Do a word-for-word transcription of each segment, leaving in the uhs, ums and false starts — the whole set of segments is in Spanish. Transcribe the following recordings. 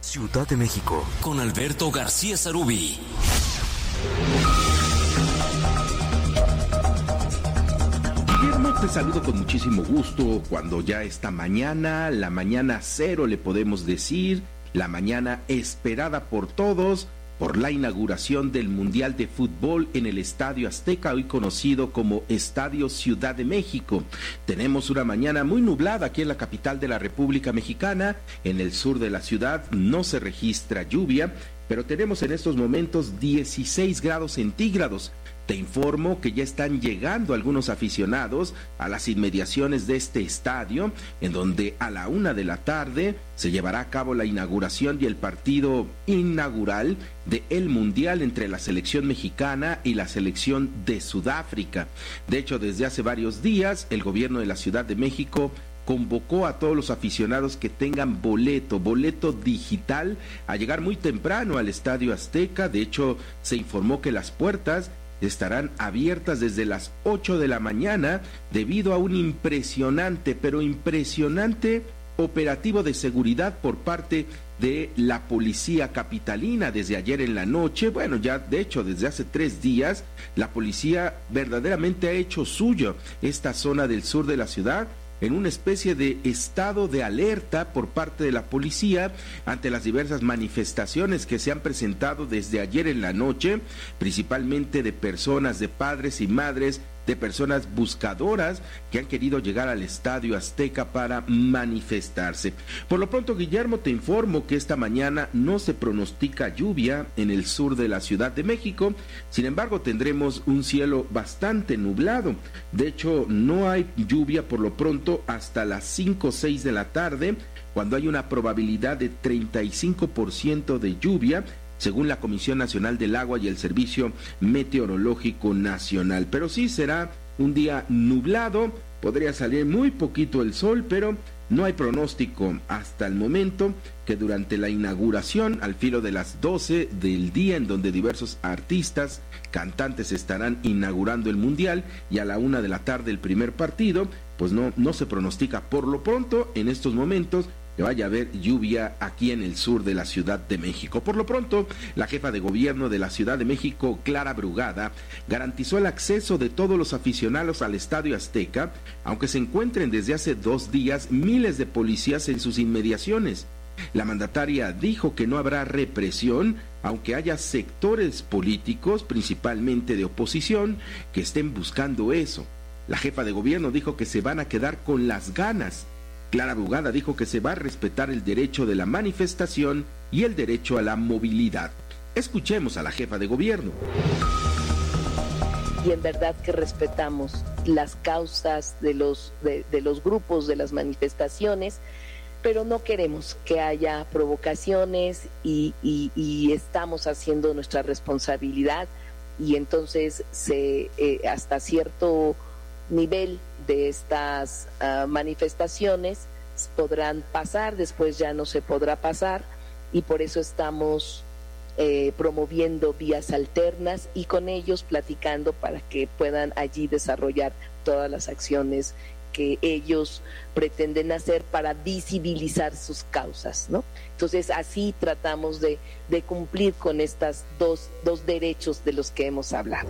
Ciudad de México, con Alberto García Sarubí. Guillermo, te saludo con muchísimo gusto cuando ya esta mañana, la mañana cero le podemos decir, la mañana esperada por todos, por la inauguración del Mundial de Fútbol en el Estadio Azteca, hoy conocido como Estadio Ciudad de México. Tenemos una mañana muy nublada aquí en la capital de la República Mexicana. En el sur de la ciudad no se registra lluvia, pero tenemos en estos momentos dieciséis grados centígrados. Te informo que ya están llegando algunos aficionados a las inmediaciones de este estadio, en donde a la una de la tarde se llevará a cabo la inauguración y el partido inaugural del Mundial entre la selección mexicana y la selección de Sudáfrica. De hecho, desde hace varios días, el gobierno de la Ciudad de México convocó a todos los aficionados que tengan boleto, boleto digital, a llegar muy temprano al Estadio Azteca. De hecho, se informó que las puertas estarán abiertas desde las ocho de la mañana debido a un impresionante, pero impresionante operativo de seguridad por parte de la policía capitalina desde ayer en la noche. Bueno, ya de hecho desde hace tres días la policía verdaderamente ha hecho suyo esta zona del sur de la ciudad en una especie de estado de alerta por parte de la policía ante las diversas manifestaciones que se han presentado desde ayer en la noche, principalmente de personas, de padres y madres, de personas buscadoras que han querido llegar al Estadio Azteca para manifestarse. Por lo pronto, Guillermo, te informo que esta mañana no se pronostica lluvia en el sur de la Ciudad de México. Sin embargo, tendremos un cielo bastante nublado. De hecho, no hay lluvia por lo pronto hasta las cinco o seis de la tarde, cuando hay una probabilidad de treinta y cinco por ciento de lluvia, según la Comisión Nacional del Agua y el Servicio Meteorológico Nacional. Pero sí será un día nublado, podría salir muy poquito el sol, pero no hay pronóstico hasta el momento que durante la inauguración, al filo de las doce del día, en donde diversos artistas, cantantes estarán inaugurando el Mundial, y a la una de la tarde el primer partido, pues no, no se pronostica por lo pronto en estos momentos que vaya a haber lluvia aquí en el sur de la Ciudad de México. Por lo pronto, la jefa de gobierno de la Ciudad de México, Clara Brugada, garantizó el acceso de todos los aficionados al Estadio Azteca, aunque se encuentren desde hace dos días miles de policías en sus inmediaciones. La mandataria dijo que no habrá represión, aunque haya sectores políticos, principalmente de oposición, que estén buscando eso. La jefa de gobierno dijo que se van a quedar con las ganas. Clara Brugada dijo que se va a respetar el derecho de la manifestación y el derecho a la movilidad. Escuchemos a la jefa de gobierno. Y en verdad que respetamos las causas de los, de, de los grupos, de las manifestaciones, pero no queremos que haya provocaciones y, y, y estamos haciendo nuestra responsabilidad, y entonces se eh, hasta cierto nivel de estas uh, manifestaciones podrán pasar, después ya no se podrá pasar, y por eso estamos eh, promoviendo vías alternas y con ellos platicando para que puedan allí desarrollar todas las acciones que ellos pretenden hacer para visibilizar sus causas, ¿no? Entonces así tratamos de, de cumplir con estas dos, dos derechos de los que hemos hablado.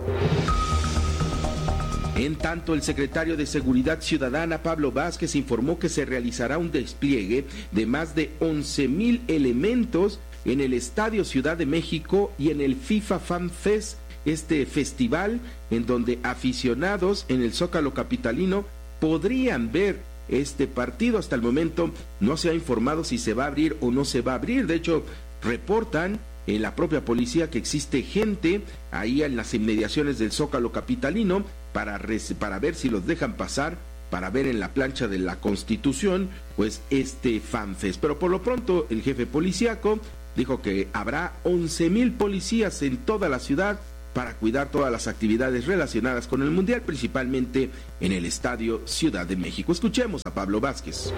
En tanto, el secretario de Seguridad Ciudadana, Pablo Vázquez, informó que se realizará un despliegue de más de once mil elementos en el Estadio Ciudad de México y en el FIFA Fan Fest, este festival en donde aficionados en el Zócalo capitalino podrían ver este partido. Hasta el momento no se ha informado si se va a abrir o no se va a abrir. De hecho, reportan en la propia policía que existe gente ahí en las inmediaciones del Zócalo capitalino para, res, para ver si los dejan pasar, para ver en la plancha de la Constitución pues este FanFest. Pero por lo pronto el jefe policíaco dijo que habrá once mil policías en toda la ciudad para cuidar todas las actividades relacionadas con el Mundial, principalmente en el Estadio Ciudad de México. Escuchemos a Pablo Vázquez.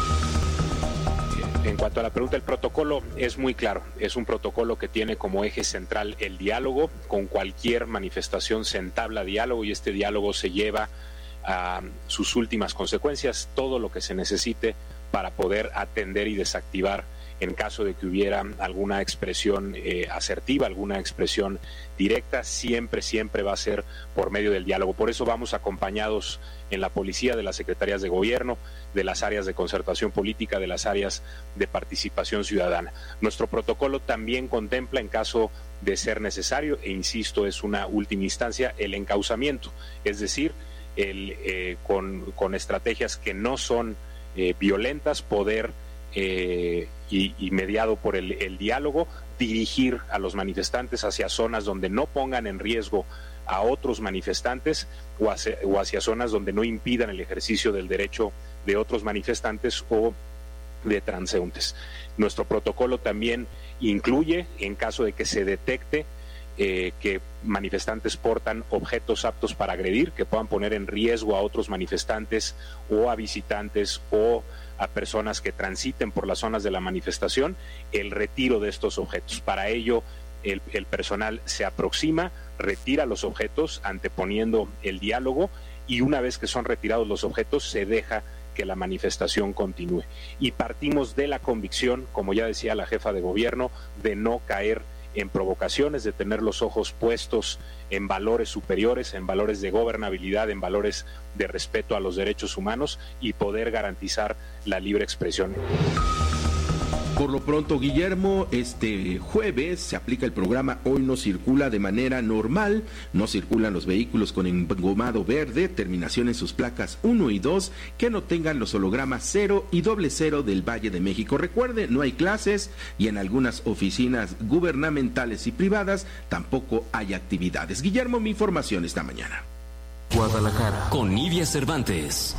En cuanto a la pregunta, el protocolo es muy claro. Es un protocolo que tiene como eje central el diálogo. Con cualquier manifestación se entabla diálogo y este diálogo se lleva a sus últimas consecuencias, todo lo que se necesite para poder atender y desactivar en caso de que hubiera alguna expresión eh, asertiva, alguna expresión directa, siempre, siempre va a ser por medio del diálogo. Por eso vamos acompañados en la policía de las secretarías de gobierno, de las áreas de concertación política, de las áreas de participación ciudadana. Nuestro protocolo también contempla, en caso de ser necesario, e insisto, es una última instancia, el encauzamiento, es decir, el, eh, con, con estrategias que no son eh, violentas, poder eh, y, y mediado por el, el diálogo, dirigir a los manifestantes hacia zonas donde no pongan en riesgo a otros manifestantes o hacia, o hacia zonas donde no impidan el ejercicio del derecho de otros manifestantes o de transeúntes. Nuestro protocolo también incluye, en caso de que se detecte eh, que manifestantes portan objetos aptos para agredir, que puedan poner en riesgo a otros manifestantes o a visitantes o a personas que transiten por las zonas de la manifestación, el retiro de estos objetos. Para ello, el, el personal se aproxima, retira los objetos anteponiendo el diálogo, y una vez que son retirados los objetos se deja que la manifestación continúe. Y partimos de la convicción, como ya decía la jefa de gobierno, de no caer en provocaciones, de tener los ojos puestos en valores superiores, en valores de gobernabilidad, en valores de respeto a los derechos humanos y poder garantizar la libre expresión. Por lo pronto, Guillermo, este jueves se aplica el programa Hoy no circula de manera normal. No circulan los vehículos con engomado verde, terminación en sus placas uno y dos, que no tengan los hologramas cero y doble cero del Valle de México. Recuerde, no hay clases y en algunas oficinas gubernamentales y privadas tampoco hay actividades. Guillermo, mi información esta mañana. Guadalajara, con Nidia Cervantes.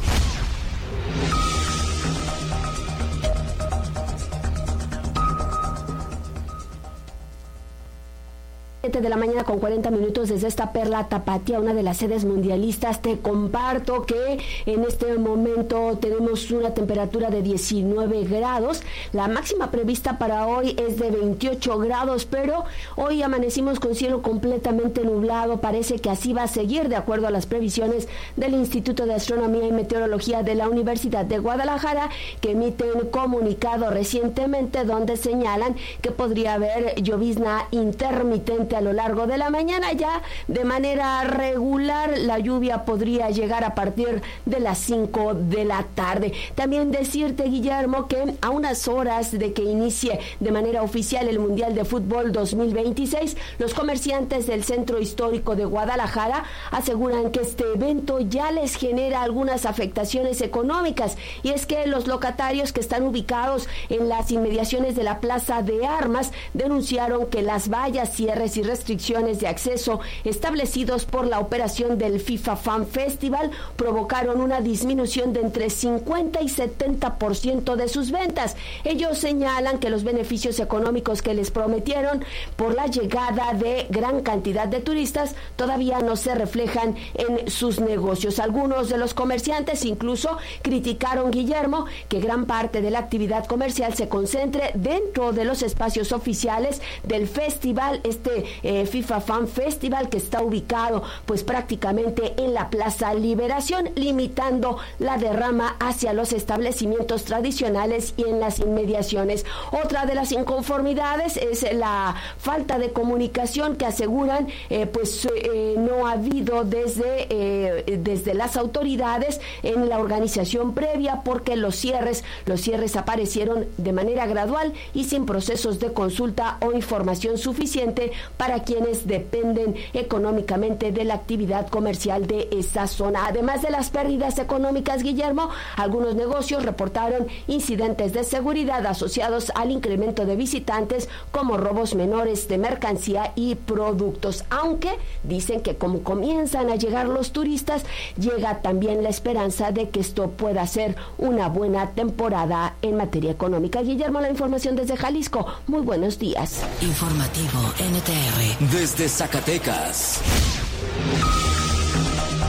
De la mañana con cuarenta minutos desde esta perla tapatía, una de las sedes mundialistas. Te comparto que en este momento tenemos una temperatura de diecinueve grados, la máxima prevista para hoy es de veintiocho grados, pero hoy amanecimos con cielo completamente nublado. Parece que así va a seguir, de acuerdo a las previsiones del Instituto de Astronomía y Meteorología de la Universidad de Guadalajara, que emite un comunicado recientemente donde señalan que podría haber llovizna intermitente a lo largo de la mañana. Ya de manera regular la lluvia podría llegar a partir de las cinco de la tarde. También decirte, Guillermo, que a unas horas de que inicie de manera oficial el Mundial de Fútbol dos mil veintiséis, los comerciantes del Centro Histórico de Guadalajara aseguran que este evento ya les genera algunas afectaciones económicas, y es que los locatarios que están ubicados en las inmediaciones de la Plaza de Armas denunciaron que las vallas, cierres y restricciones de acceso establecidos por la operación del FIFA Fan Festival provocaron una disminución de entre cincuenta y setenta por ciento de sus ventas. Ellos señalan que los beneficios económicos que les prometieron por la llegada de gran cantidad de turistas todavía no se reflejan en sus negocios. Algunos de los comerciantes incluso criticaron, Guillermo, que gran parte de la actividad comercial se concentre dentro de los espacios oficiales del festival, este eh, FIFA Fan Festival, que está ubicado pues prácticamente en la Plaza Liberación, limitando la derrama hacia los establecimientos tradicionales y en las inmediaciones. Otra de las inconformidades es la falta de comunicación que aseguran eh, pues eh, no ha habido desde, eh, desde las autoridades en la organización previa, porque los cierres, los cierres aparecieron de manera gradual y sin procesos de consulta o información suficiente para quienes dependen económicamente de la actividad comercial de esa zona. Además de las pérdidas económicas, Guillermo, algunos negocios reportaron incidentes de seguridad asociados al incremento de visitantes, como robos menores de mercancía y productos, aunque dicen que como comienzan a llegar los turistas, llega también la esperanza de que esto pueda ser una buena temporada en materia económica. Guillermo, la información desde Jalisco. Muy buenos días. Informativo N T R desde Zacatecas.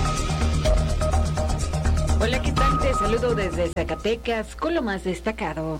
Hola, ¿qué tal? Te saludo desde Zacatecas con lo más destacado.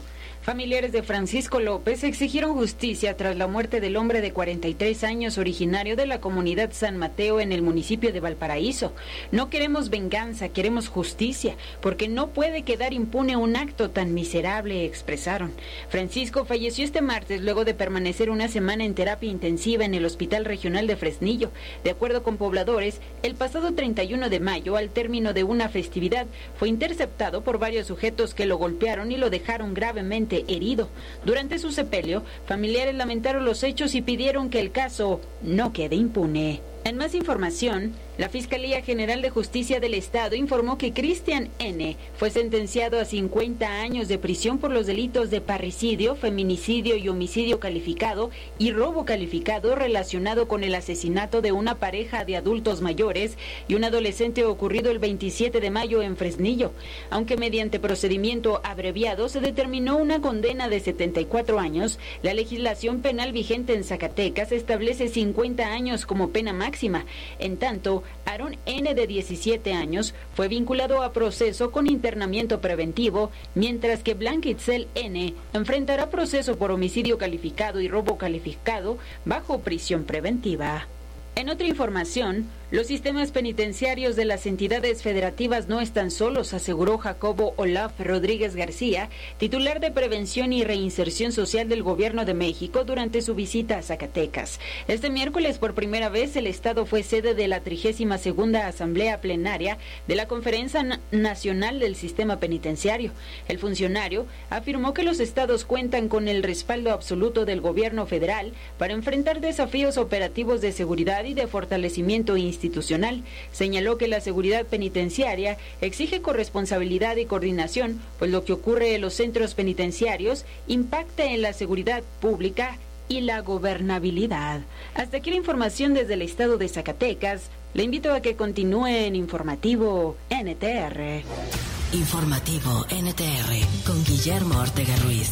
Familiares de Francisco López exigieron justicia tras la muerte del hombre de cuarenta y tres años originario de la comunidad San Mateo en el municipio de Valparaíso. No queremos venganza, queremos justicia, porque no puede quedar impune un acto tan miserable, expresaron. Francisco falleció este martes luego de permanecer una semana en terapia intensiva en el Hospital Regional de Fresnillo. De acuerdo con pobladores, el pasado treinta y uno de mayo, al término de una festividad, fue interceptado por varios sujetos que lo golpearon y lo dejaron gravemente herido. Durante su sepelio, familiares lamentaron los hechos y pidieron que el caso no quede impune. En más información, la Fiscalía General de Justicia del Estado informó que Cristian N. fue sentenciado a cincuenta años de prisión por los delitos de parricidio, feminicidio y homicidio calificado y robo calificado relacionado con el asesinato de una pareja de adultos mayores y un adolescente ocurrido el veintisiete de mayo en Fresnillo. Aunque mediante procedimiento abreviado se determinó una condena de setenta y cuatro años, la legislación penal vigente en Zacatecas establece cincuenta años como pena máxima. En tanto, Aarón N., de diecisiete años, fue vinculado a proceso con internamiento preventivo, mientras que Blanquitzel N. enfrentará proceso por homicidio calificado y robo calificado bajo prisión preventiva. En otra información, los sistemas penitenciarios de las entidades federativas no están solos, aseguró Jacobo Olaf Rodríguez García, titular de Prevención y Reinserción Social del Gobierno de México, durante su visita a Zacatecas. Este miércoles, por primera vez, el Estado fue sede de la trigésima segunda Asamblea Plenaria de la Conferencia Nacional del Sistema Penitenciario. El funcionario afirmó que los estados cuentan con el respaldo absoluto del gobierno federal para enfrentar desafíos operativos de seguridad y de fortalecimiento institucional. Señaló que la seguridad penitenciaria exige corresponsabilidad y coordinación, pues lo que ocurre en los centros penitenciarios impacta en la seguridad pública y la gobernabilidad. Hasta aquí la información desde el estado de Zacatecas. Le invito a que continúe en Informativo N T R. Informativo N T R con Guillermo Ortega Ruiz.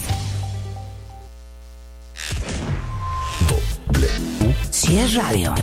Si es radio.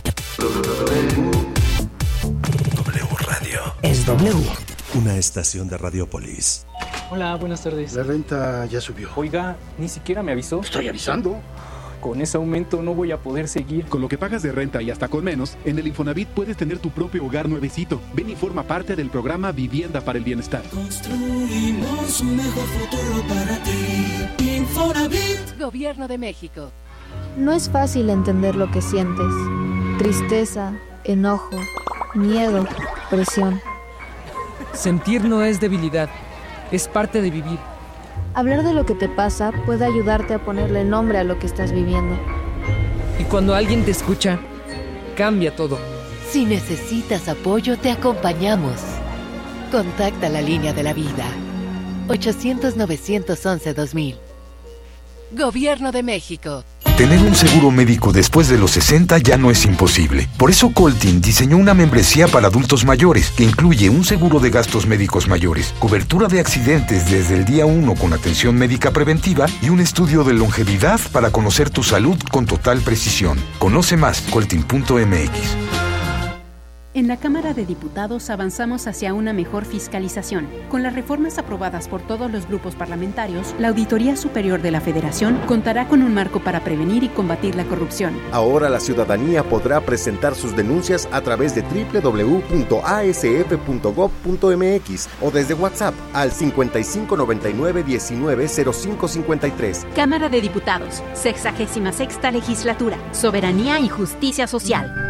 W Radio. Es W. Una estación de Radiopolis. Hola, buenas tardes. La renta ya subió. Oiga, ni siquiera me avisó. Estoy avisando. Con ese aumento no voy a poder seguir. Con lo que pagas de renta y hasta con menos, en el Infonavit puedes tener tu propio hogar nuevecito. Ven y forma parte del programa Vivienda para el Bienestar. Construimos un mejor futuro para ti. Infonavit. Gobierno de México. No es fácil entender lo que sientes. Tristeza, enojo, miedo, presión. Sentir no es debilidad, es parte de vivir. Hablar de lo que te pasa puede ayudarte a ponerle nombre a lo que estás viviendo. Y cuando alguien te escucha, cambia todo. Si necesitas apoyo, te acompañamos. Contacta la línea de la vida. ochocientos, novecientos once, dos mil. Gobierno de México. Tener un seguro médico después de los sesenta ya no es imposible. Por eso Coltin diseñó una membresía para adultos mayores que incluye un seguro de gastos médicos mayores, cobertura de accidentes desde el día uno con atención médica preventiva y un estudio de longevidad para conocer tu salud con total precisión. Conoce más, coltin punto m x. En la Cámara de Diputados avanzamos hacia una mejor fiscalización. Con las reformas aprobadas por todos los grupos parlamentarios, la Auditoría Superior de la Federación contará con un marco para prevenir y combatir la corrupción. Ahora la ciudadanía podrá presentar sus denuncias a través de doble u doble u doble u punto a s f punto gob punto m x o desde WhatsApp al cincuenta y cinco noventa y nueve diecinueve cero cinco cincuenta y tres. Cámara de Diputados, sexagésima sexta Legislatura, Soberanía y Justicia Social.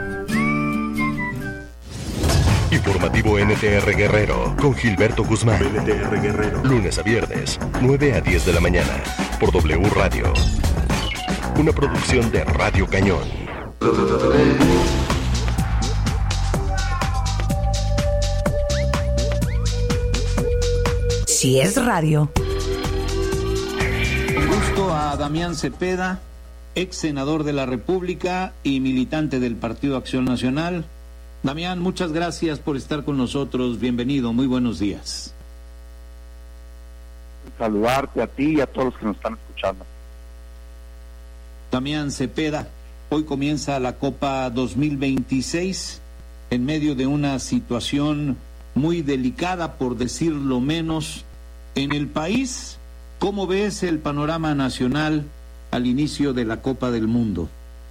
Informativo N T R Guerrero con Gilberto Guzmán. N T R Guerrero. Lunes a viernes, nueve a diez de la mañana, por W Radio. Una producción de Radio Cañón. Si es radio. Un gusto a Damián Cepeda, ex senador de la República y militante del Partido Acción Nacional. Damián, muchas gracias por estar con nosotros. Bienvenido, muy buenos días. Saludarte a ti y a todos los que nos están escuchando. Damián Cepeda, hoy comienza la Copa dos mil veintiséis en medio de una situación muy delicada, por decirlo menos, en el país ¿Cómo ves el panorama nacional al inicio de la Copa del Mundo?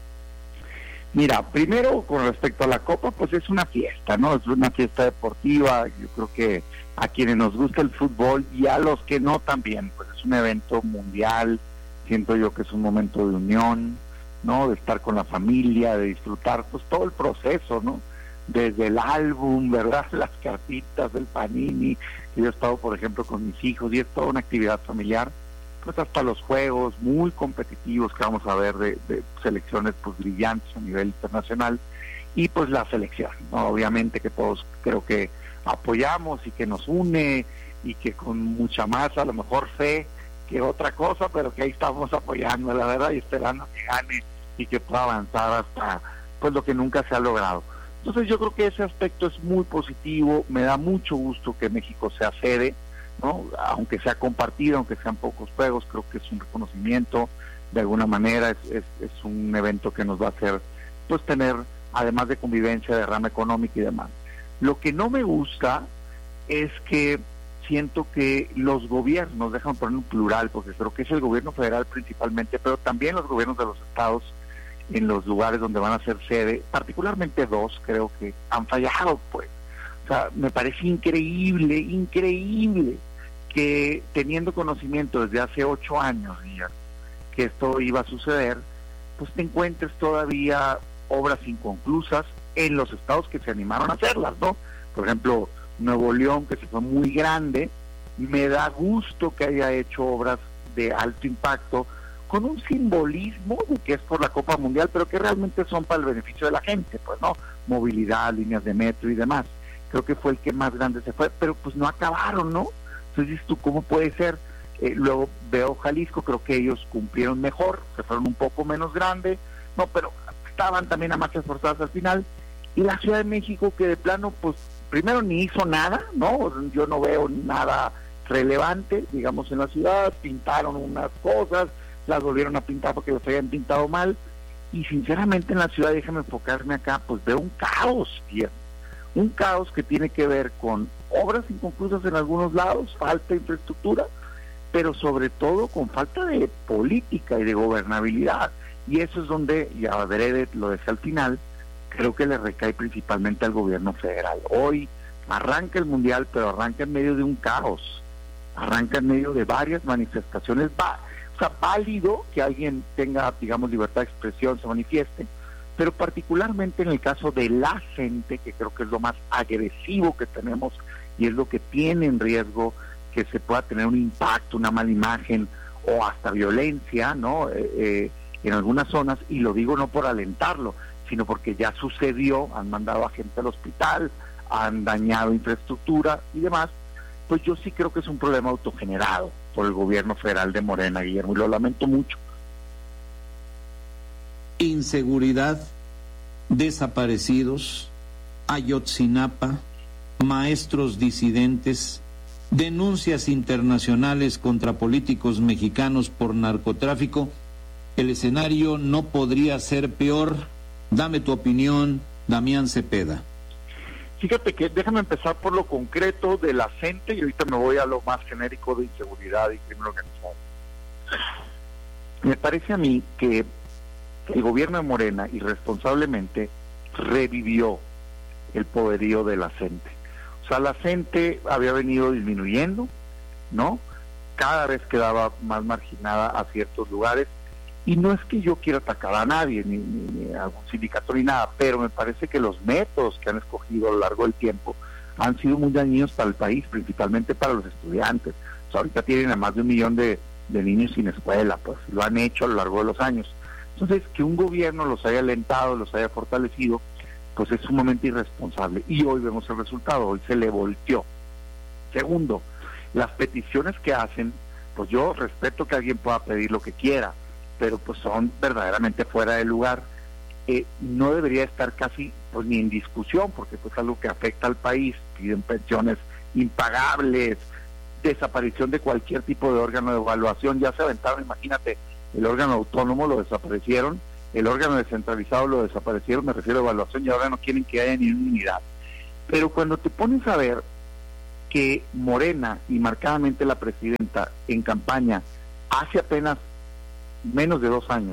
Mira, primero con respecto a la Copa, pues es una fiesta, ¿no? Es una fiesta deportiva. Yo creo que a quienes nos gusta el fútbol y a los que no también, pues es un evento mundial. Siento yo que es un momento de unión, ¿no? De estar con la familia, de disfrutar, pues todo el proceso, ¿no? Desde el álbum, ¿verdad? Las cartitas, el panini, que yo he estado, por ejemplo, con mis hijos, y es toda una actividad familiar, pues hasta los juegos muy competitivos que vamos a ver de, de selecciones pues brillantes a nivel internacional, y pues la selección, ¿no? Obviamente que todos creo que apoyamos y que nos une, y que con mucha más, a lo mejor fe que otra cosa, pero que ahí estamos apoyando, la verdad, y esperando que gane y que pueda avanzar hasta pues lo que nunca se ha logrado. Entonces yo creo que ese aspecto es muy positivo. Me da mucho gusto que México sea sede, ¿no? Aunque sea compartido, aunque sean pocos juegos, creo que es un reconocimiento, de alguna manera es, es, es un evento que nos va a hacer pues tener, además de convivencia, derrama económica y demás. Lo que no me gusta es que siento que los gobiernos, déjame poner un plural, porque creo que es el gobierno federal principalmente, pero también los gobiernos de los estados en los lugares donde van a ser sede, particularmente dos, creo que han fallado, pues. O sea, me parece increíble, increíble que teniendo conocimiento desde hace ocho años ya que esto iba a suceder, pues te encuentres todavía obras inconclusas en los estados que se animaron a hacerlas, ¿no? Por ejemplo, Nuevo León, que se fue muy grande, me da gusto que haya hecho obras de alto impacto, con un simbolismo de que es por la Copa Mundial, pero que realmente son para el beneficio de la gente, pues, ¿no? Movilidad, líneas de metro y demás. Creo que fue el que más grande se fue, pero pues no acabaron, ¿no? Entonces dices tú, ¿cómo puede ser? Eh, luego veo Jalisco, creo que ellos cumplieron mejor, se fueron un poco menos grande, no, pero estaban también a marchas forzadas al final. Y la Ciudad de México, que de plano, pues, primero ni hizo nada, ¿no? Yo no veo nada relevante, digamos, en la ciudad. Pintaron unas cosas, las volvieron a pintar porque las habían pintado mal, y sinceramente en la ciudad, déjame enfocarme acá, pues veo un caos, bien, un caos que tiene que ver con obras inconclusas en algunos lados, falta de infraestructura, pero sobre todo con falta de política y de gobernabilidad, y eso es donde, y adrede lo decía al final, creo que le recae principalmente al gobierno federal. Hoy arranca el mundial, pero arranca en medio de un caos, arranca en medio de varias manifestaciones, va O sea, válido que alguien tenga, digamos, libertad de expresión, se manifieste, pero particularmente en el caso de la gente, que creo que es lo más agresivo que tenemos y es lo que tiene en riesgo que se pueda tener un impacto, una mala imagen o hasta violencia, ¿no? Eh, eh, en algunas zonas, y lo digo no por alentarlo, sino porque ya sucedió, han mandado a gente al hospital, han dañado infraestructura y demás. Pues yo sí creo que es un problema autogenerado por el gobierno federal de Morena, Guillermo, y lo lamento mucho. Inseguridad, desaparecidos, Ayotzinapa, maestros disidentes, denuncias internacionales contra políticos mexicanos por narcotráfico. El escenario no podría ser peor. Dame tu opinión, Damián Cepeda. Fíjate que déjame empezar por lo concreto de la gente y ahorita me voy a lo más genérico de inseguridad y crimen organizado. Me parece a mí que el gobierno de Morena irresponsablemente revivió el poderío de la gente. O sea, la gente había venido disminuyendo, ¿no? Cada vez quedaba más marginada a ciertos lugares. Y no es que yo quiera atacar a nadie, ni, ni, ni a algún sindicato ni nada, pero me parece que los métodos que han escogido a lo largo del tiempo han sido muy dañinos para el país, principalmente para los estudiantes. O sea, ahorita tienen a más de un millón de, de niños sin escuela, pues lo han hecho a lo largo de los años. Entonces, que un gobierno los haya alentado, los haya fortalecido, pues es sumamente irresponsable. Y hoy vemos el resultado, hoy se le volteó. Segundo, las peticiones que hacen, pues yo respeto que alguien pueda pedir lo que quiera, pero pues son verdaderamente fuera de lugar. Eh, no debería estar casi pues ni en discusión, porque pues es algo que afecta al país. Piden pensiones impagables, desaparición de cualquier tipo de órgano de evaluación. Ya se aventaron, imagínate, el órgano autónomo lo desaparecieron, el órgano descentralizado lo desaparecieron, me refiero a evaluación, y ahora no quieren que haya ni una unidad. Pero cuando te pones a ver que Morena y marcadamente la presidenta en campaña hace apenas menos de dos años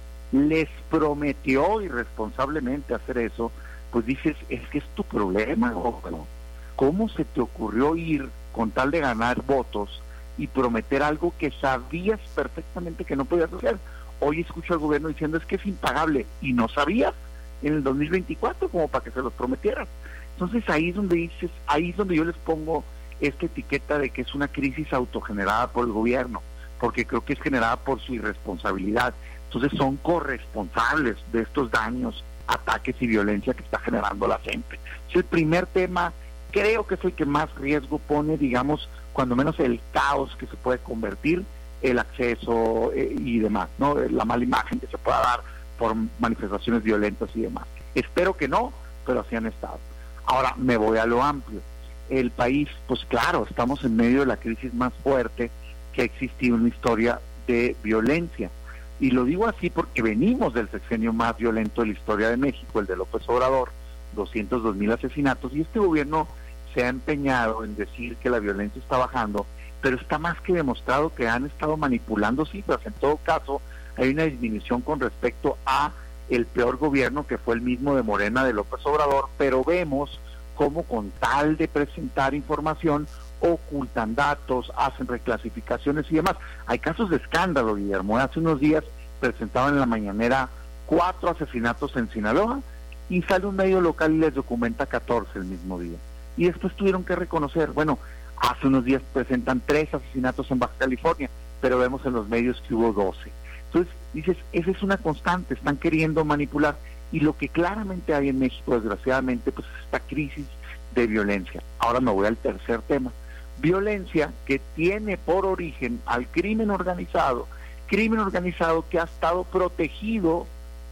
les prometió irresponsablemente hacer eso, pues dices, es que es tu problema, Gómez. ¿Cómo se te ocurrió ir con tal de ganar votos y prometer algo que sabías perfectamente que no podías hacer? Hoy escucho al gobierno diciendo es que es impagable, y no sabías en el dos mil veinticuatro como para que se los prometieras. Entonces ahí es donde dices, ahí es donde yo les pongo esta etiqueta de que es una crisis autogenerada por el gobierno, porque creo que es generada por su irresponsabilidad. Entonces son corresponsables de estos daños, ataques y violencia que está generando la gente. Es el primer tema, creo que es el que más riesgo pone, digamos, cuando menos el caos que se puede convertir, el acceso eh, y demás, ¿no? La mala imagen que se pueda dar por manifestaciones violentas y demás. Espero que no, pero así han estado. Ahora me voy a lo amplio. El país, pues claro, estamos en medio de la crisis más fuerte que ha existido en la historia de violencia. Y lo digo así porque venimos del sexenio más violento de la historia de México, el de López Obrador, doscientos dos mil asesinatos, y este gobierno se ha empeñado en decir que la violencia está bajando, pero está más que demostrado que han estado manipulando cifras. En todo caso, hay una disminución con respecto a el peor gobierno que fue el mismo de Morena, de López Obrador, pero vemos cómo con tal de presentar información ocultan datos, hacen reclasificaciones y demás. Hay casos de escándalo, Guillermo. Hace unos días presentaban en la mañanera cuatro asesinatos en Sinaloa y sale un medio local y les documenta catorce el mismo día. Y después tuvieron que reconocer, bueno, hace unos días presentan tres asesinatos en Baja California, pero vemos en los medios que hubo doce. Entonces dices, esa es una constante, están queriendo manipular. Y lo que claramente hay en México, desgraciadamente, pues es esta crisis de violencia. Ahora me voy al tercer tema. Violencia que tiene por origen al crimen organizado, crimen organizado que ha estado protegido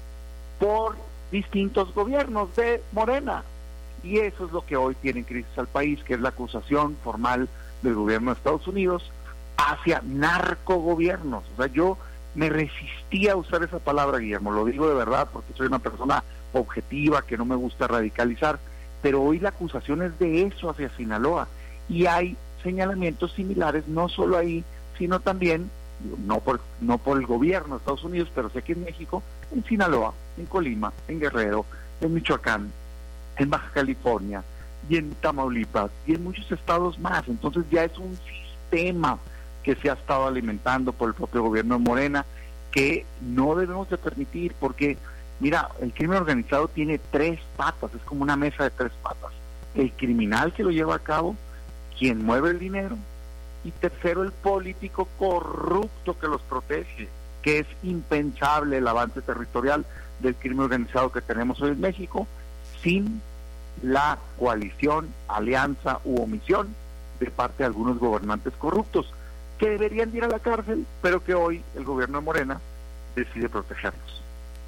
por distintos gobiernos de Morena. Y eso es lo que hoy tiene en crisis al país, que es la acusación formal del gobierno de Estados Unidos hacia narcogobiernos. O sea, yo me resistía a usar esa palabra, Guillermo, lo digo de verdad porque soy una persona objetiva, que no me gusta radicalizar, pero hoy la acusación es de eso hacia Sinaloa, y hay señalamientos similares, no solo ahí, sino también, no por, no por el gobierno de Estados Unidos, pero sé que en México, en Sinaloa, en Colima, en Guerrero, en Michoacán, en Baja California, y en Tamaulipas, y en muchos estados más. Entonces ya es un sistema que se ha estado alimentando por el propio gobierno de Morena, que no debemos de permitir, porque, mira, el crimen organizado tiene tres patas, es como una mesa de tres patas. El criminal que lo lleva a cabo, quien mueve el dinero, y tercero, el político corrupto que los protege, que es impensable el avance territorial del crimen organizado que tenemos hoy en México, sin la coalición, alianza u omisión de parte de algunos gobernantes corruptos, que deberían ir a la cárcel, pero que hoy el gobierno de Morena decide protegerlos.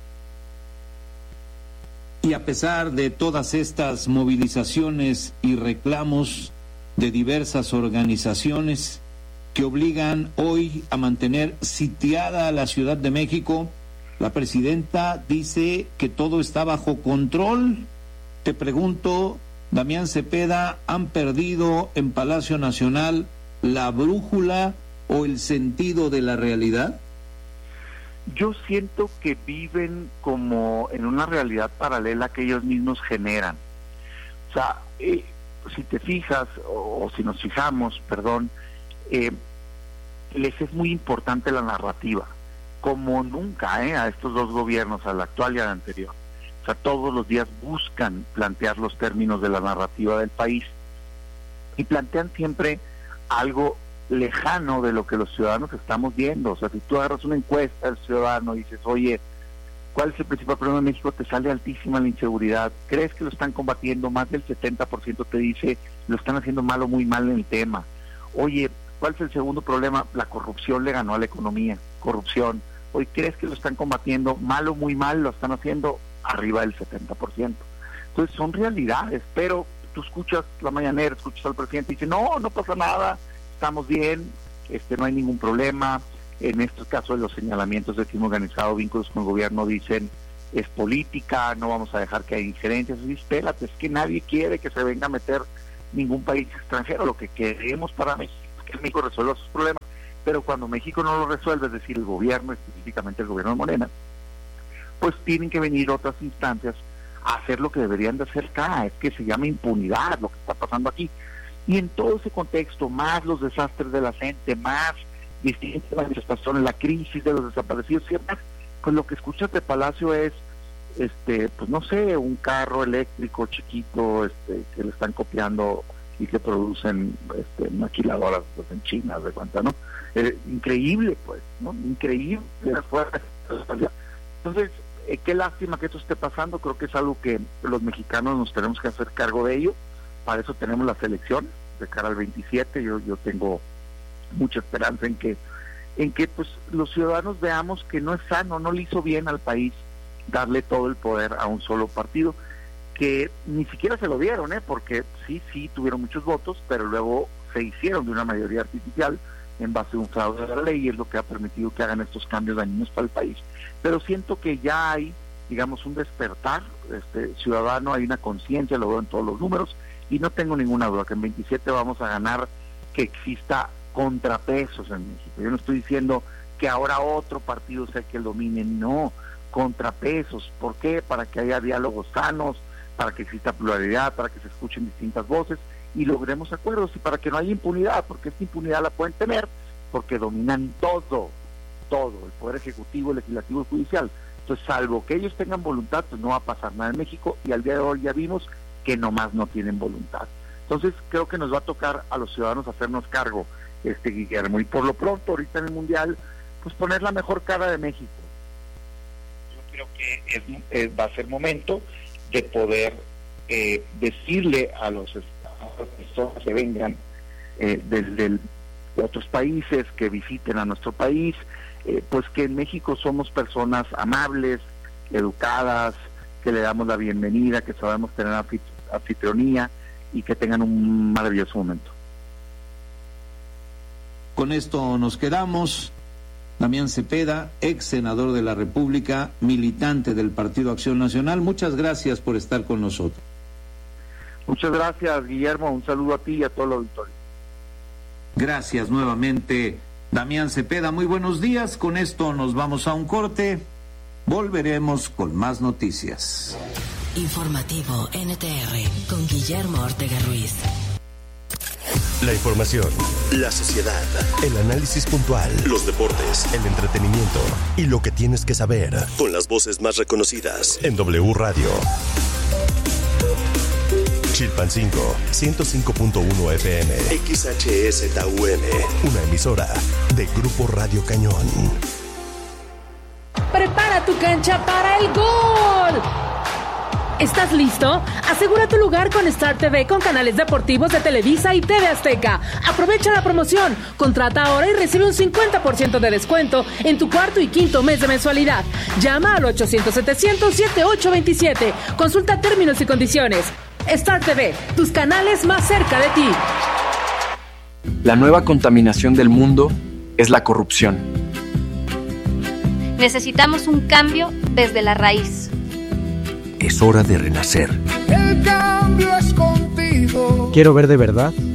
Y a pesar de todas estas movilizaciones y reclamos de diversas organizaciones que obligan hoy a mantener sitiada a la Ciudad de México, la presidenta dice que todo está bajo control. Te pregunto, Damián Cepeda, ¿han perdido en Palacio Nacional la brújula o el sentido de la realidad? Yo siento que viven como en una realidad paralela que ellos mismos generan. O sea, eh, si te fijas, o, o si nos fijamos, perdón, eh, les es muy importante la narrativa, como nunca, eh, a estos dos gobiernos, al actual y al anterior. O sea, todos los días buscan plantear los términos de la narrativa del país y plantean siempre algo lejano de lo que los ciudadanos estamos viendo. O sea, si tú agarras una encuesta del ciudadano y dices, oye, ¿cuál es el principal problema de México? Te sale altísima la inseguridad. ¿Crees que lo están combatiendo? Más del setenta por ciento te dice, lo están haciendo mal o muy mal en el tema. Oye, ¿cuál es el segundo problema? La corrupción le ganó a la economía. Corrupción. Oye, ¿crees que lo están combatiendo mal o muy mal? Lo están haciendo arriba del setenta por ciento. Entonces son realidades, pero tú escuchas la mañanera, escuchas al presidente y dice, no, no pasa nada, estamos bien, este no hay ningún problema. En estos casos de los señalamientos del crimen organizado, vínculos con el gobierno, dicen, es política, no vamos a dejar que haya injerencias. Y espérate, es que nadie quiere que se venga a meter ningún país extranjero. Lo que queremos para México es que México resuelva sus problemas, pero cuando México no lo resuelve, es decir, el gobierno, específicamente el gobierno de Morena, pues tienen que venir otras instancias a hacer lo que deberían de hacer acá, es que se llama impunidad lo que está pasando aquí. Y en todo ese contexto, más los desastres de la gente, más distintas manifestaciones, la crisis de los desaparecidos y demás, pues lo que escuchas de Palacio es, este, pues no sé, un carro eléctrico chiquito, este, que le están copiando y que producen este, maquiladoras pues, en China, de cuenta, ¿no? Eh, increíble, pues, ¿no? Increíble. Entonces, eh, qué lástima que esto esté pasando. Creo que es algo que los mexicanos nos tenemos que hacer cargo de ello. Para eso tenemos las elecciones de cara al veintisiete. Yo yo tengo mucha esperanza en que en que pues los ciudadanos veamos que no es sano, no le hizo bien al país darle todo el poder a un solo partido, que ni siquiera se lo dieron, ¿eh? Porque sí, sí tuvieron muchos votos, pero luego se hicieron de una mayoría artificial en base a un fraude de la ley, y es lo que ha permitido que hagan estos cambios dañinos para el país. Pero siento que ya hay, digamos, un despertar este ciudadano, hay una conciencia, lo veo en todos los números, y no tengo ninguna duda que en veintisiete vamos a ganar, que exista contrapesos en México. Yo no estoy diciendo que ahora otro partido sea que domine, no, contrapesos. ¿Por qué? Para que haya diálogos sanos, para que exista pluralidad, para que se escuchen distintas voces y logremos acuerdos, y para que no haya impunidad, porque esta impunidad la pueden tener porque dominan todo, todo, el Poder Ejecutivo, el Legislativo y el Judicial. Entonces, salvo que ellos tengan voluntad, pues no va a pasar nada en México, y al día de hoy ya vimos que nomás no tienen voluntad. Entonces, creo que nos va a tocar a los ciudadanos hacernos cargo, este Guillermo, y por lo pronto, ahorita en el Mundial, pues poner la mejor cara de México. Yo creo que es, es, va a ser momento de poder eh, decirle a los personas que vengan eh, del, del, de otros países, que visiten a nuestro país, eh, pues que en México somos personas amables, educadas, que le damos la bienvenida, que sabemos tener anfitrionía y que tengan un maravilloso momento. Con esto nos quedamos. Damián Cepeda, ex senador de la República, militante del Partido Acción Nacional, muchas gracias por estar con nosotros. Muchas gracias, Guillermo, un saludo a ti y a todo el auditorio. Gracias nuevamente, Damián Cepeda, muy buenos días. Con esto nos vamos a un corte, volveremos con más noticias. Informativo N T R con Guillermo Ortega Ruiz. La información, la sociedad, el análisis puntual, los deportes, el entretenimiento y lo que tienes que saber, con las voces más reconocidas en W Radio. Chilpancingo, ciento cinco punto uno F M, X H S T U M, una emisora de Grupo Radio Cañón. Prepara tu cancha para el gol. ¿Estás listo? Asegura tu lugar con Star T V con canales deportivos de Televisa y T V Azteca. Aprovecha la promoción. Contrata ahora y recibe un cincuenta por ciento de descuento en tu cuarto y quinto mes de mensualidad. Llama al ochocientos setecientos setenta y ocho veintisiete. Consulta términos y condiciones. Star T V, tus canales más cerca de ti. La nueva contaminación del mundo es la corrupción. Necesitamos un cambio desde la raíz. Es hora de renacer. El cambio es contigo. Quiero ver de verdad